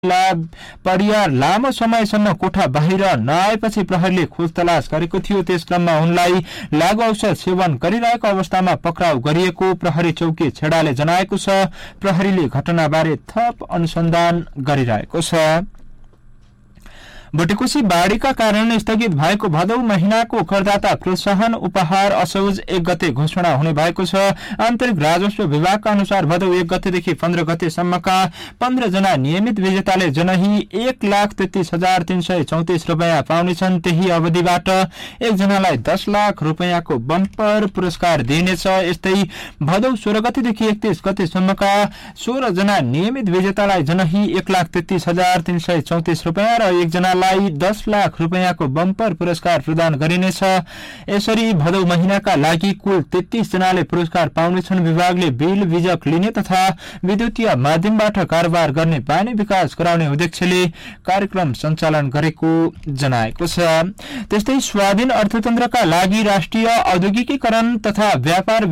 परियार लामो समयसम्म कोठा बाहिर नआएपछि प्रहरीले खोज तलास गरेको थियो। त्यस क्रममा उनलाई लागू औषध सेवन गरिरहेको अवस्थामा पक्राउ गरिएको प्रहरी चौकी छेडाले जनाएको छ। प्रहरीले घटनाबारे थप अनुसन्धान गरिरहेको छ। भुटेकोशी बाढीका कारण स्थगित भएको भदौ महिनाको करदाता प्रोत्साहन उपहार असोज 1 गते घोषणा हुने भएको छ। आन्तरिक राजस्व विभागका अनुसार भदौ 1 गतेदेखि 15 गतेसम्मका 15 जना नियमित विजेताले जनही 1,33,334 रुपियाँ पाउनेछन्। त्यही अवधिबाट एकजनालाई 10 लाख रुपियाँको बम्पर पुरस्कार दिइनेछ। यस्तै भदौ 16 गतेदेखि 31 गतेसम्मका 16 जना नियमित विजेतालाई जनही 1,33,334 रुपियाँ र एकजना 10 लाख रुपियाँको बम्पर पुरस्कार प्रदान गरिनेछ। यसरी भदौ महिनाका लागि कुल 33 जनाले पुरस्कार पाउनेछन्। विभागले बिल बिजक लिने तथा विद्युतीय माध्यमबाट कारोबार गर्ने बानी विकास गराउने उद्देश्यले कार्यक्रम सञ्चालन गरेको जनाएको छ। त्यस्तै स्वाधीन अर्थतन्त्रका लागि राष्ट्रिय औद्योगिकीकरण तथा व्यापार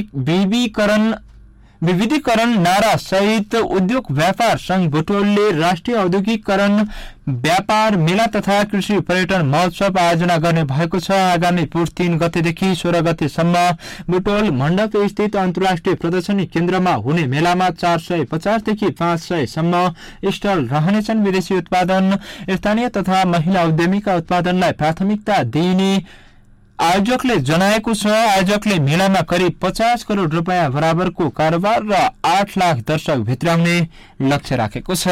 विविधीकरण नारा सहित उद्योग व्यापार संघ बुटोलले राष्ट्रिय औद्योगिकीकरण व्यापार मेला तथा कृषि पर्यटन महोत्सव आयोजना गर्ने भएको छ। आगामी पुष 3 गतेदेखि 16 गतेसम्म बुटोल मण्डप स्थित अन्तर्राष्ट्रिय प्रदर्शनी केन्द्रमा हुने मेलामा 450 देखि 500 सम्म स्टल रहनेछन्। विदेशी उत्पादन, स्थानीय तथा महिला उद्यमीका उत्पादनलाई प्राथमिकता दिइने आयोजकले जनाएको छ। आयोजकले मेलामा करिब 50 करोड़ रुपियाँ बराबरको कारोबार र 8 लाख दर्शक भित्राउने लक्ष्य राखेको छ।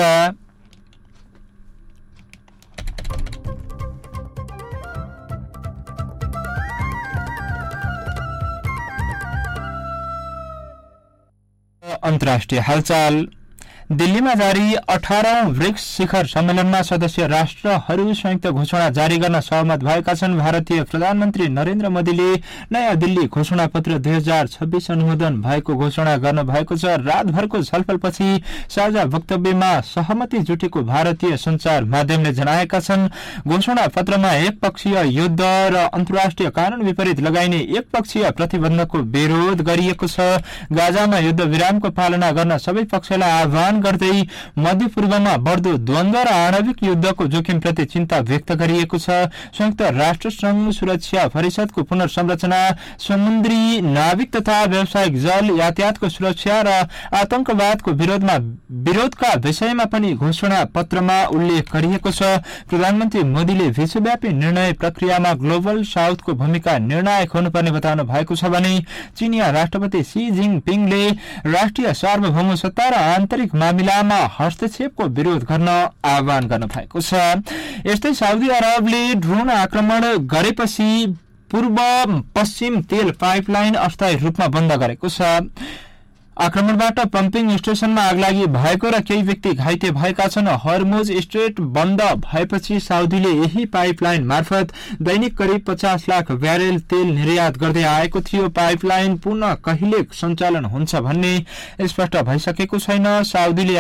अन्तर्राष्ट्रिय हालचाल। दिल्लीमा जारी 18औं ब्रिक्स शिखर सम्मेलनमा सदस्य राष्ट्रहरू संयुक्त घोषणा जारी गर्न सहमत भएका छन्। भारतीय प्रधानमन्त्री नरेन्द्र मोदीले नयाँ दिल्ली घोषणा पत्र 2026 अनुमोदन भएको घोषणा गर्न भएको छ। रातभरको छलफलपछि साझा वक्तव्यमा सहमति जुटेको भारतीय संचार माध्यमले जनाएका छन्। घोषणा पत्रमा एकपक्षीय युद्ध र अन्तर्राष्ट्रिय कानून विपरीत लगाइने एकपक्षीय प्रतिबन्धको विरोध गरिएको छ। गाजामा युद्ध विरामको पालना गर्न सबै पक्षलाई आह्वान गर्दै मध्यपूर्वमा बढ्दो द्वन्द्व र आणविक युद्धको जोखिमप्रति चिन्ता व्यक्त गरिएको छ। संयुक्त राष्ट्र संघ सुरक्षा परिषदको पुनर्संरचना, समुद्री नाविक तथा व्यावसायिक जल यातायातको सुरक्षा र आतंकवादको विरोधका विषयमा पनि घोषणा पत्रमा उल्लेख गरिएको छ। प्रधानमन्त्री मोदीले विश्वव्यापी निर्णय प्रक्रियामा ग्लोबल साउथको भूमिका निर्णायक हुनुपर्ने बताउनु भएको छ भने चीनिया राष्ट्रपति शी जिनपिङले राष्ट्रिय सार्वभौमसत्ता र आन्तरिक मामिलामा हस्तक्षेपको विरोध गर्न आह्वान गर्नु भएको छ। यस्तै साउदी अरबले ड्रोन आक्रमण गरेपछि पूर्व पश्चिम तेल पाइपलाइन अस्थायी रूपमा बन्द गरेको छ। आक्रमणबाट पम्पिङ स्टेशनमा आगलागी भएको र केही व्यक्ति घाइते भएका छन्। हर्मुज स्ट्रेट बन्द भएपछि साउदीले यही पाइपलाइन मार्फत दैनिक करिब 50 लाख ब्यारेल तेल निर्यात गर्दै आएको थियो। पाइपलाइन पुनः कहिले सञ्चालन हुन्छ भन्ने स्पष्ट भइसकेको छैन। साउदीले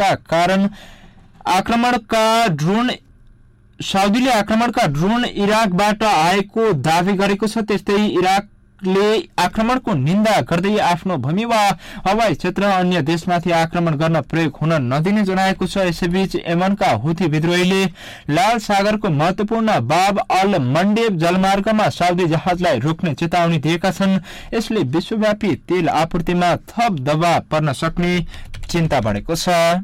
आक्रमणका ड्रोन इराकबाट आएको दावी गरेको छ। त्यस्तै इराकले आक्रमणको निन्दा गर्दै आफ्नो भूमि वा हवाई क्षेत्र अन्य देशमाथि आक्रमण गर्न प्रयोग हुन नदिने जनाएको छ। यसैबीच यमनका हुथी विद्रोहीले लाल सागरको महत्वपूर्ण बाब अल मन्डेब जलमार्गमा साउदी जहाजलाई रोक्ने चेतावनी दिएका छन्। यसले विश्वव्यापी तेल आपूर्तिमा थप दबाव पर्न सक्ने चिन्ता बढेको छ।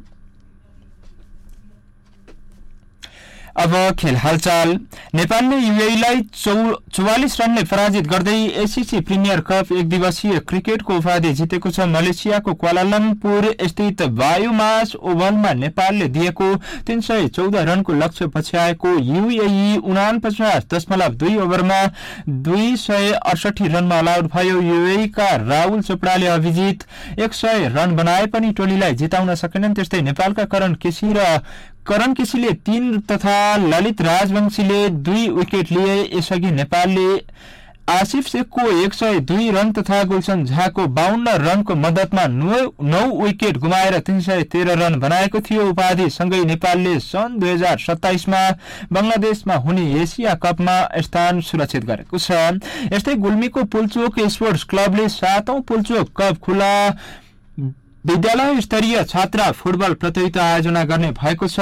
अब खेल हालचाल। नेपालले युएईलाई 44 रनले पराजित गर्दै एसीसी प्रिमियर कप एक दिवसीय क्रिकेटको उपाधि जितेको छ। मलेसियाको क्वालालम्पुर स्थित बायोमास ओभलमा नेपालले दिएको 314 रनको लक्ष्य पछ्याएको युएई 49.2 ओभरमा 268 रनमा अलआउट भयो। युएईका राहुल चोपडाले अभिजित 100 रन बनाए पनि टोलीलाई जिताउन सकेनन्। त्यस्तै नेपालका करण केसीले 3 तथा ललित राजवंशीले 2 विकेट लिए। यसअघि नेपालले आसिफ शेखको 102 रन तथा गुलशन झाको 52 रनको मद्दतमा 9 विकेट गुमाएर 313 रन बनाएको थियो। उपाधि सँगै नेपालले सन् 2027 मा बंगलादेशमा हुने एसिया कपमा स्थान सुरक्षित गरेको छ। यस्तै गुल्मीको पुल्चोक स्पोर्ट्स क्लबले 7औं पुल्चोक कप खुला विद्यालय स्तरीय छात्र फुटबल प्रतियोगिता आयोजना गर्ने भएको छ।